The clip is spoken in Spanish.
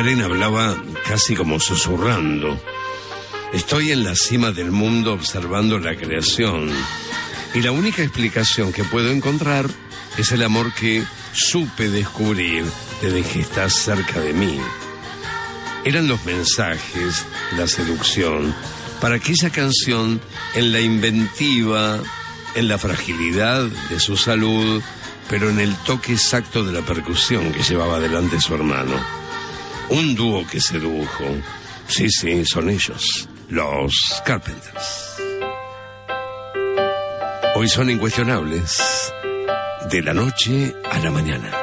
Karen hablaba casi como susurrando. Estoy en la cima del mundo observando la creación. Y la única explicación que puedo encontrar es el amor que supe descubrir desde que estás cerca de mí. Eran los mensajes, la seducción, para aquella canción en la inventiva, en la fragilidad de su salud, pero en el toque exacto de la percusión que llevaba adelante su hermano. Un dúo que sedujo. Sí, son ellos, los Carpenters. Hoy son incuestionables, de la noche a la mañana.